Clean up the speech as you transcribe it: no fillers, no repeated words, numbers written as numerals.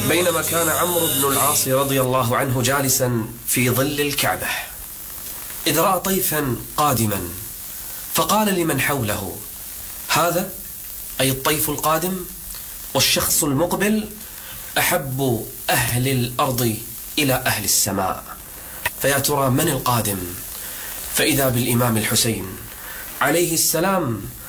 بينما كان عمرو بن العاص رضي الله عنه جالسا في ظل الكعبة إذ رأى طيفا قادما فقال لمن حوله: هذا أي الطيف القادم والشخص المقبل أحب أهل الأرض إلى أهل السماء، فيا ترى من القادم؟ فإذا بالإمام الحسين عليه السلام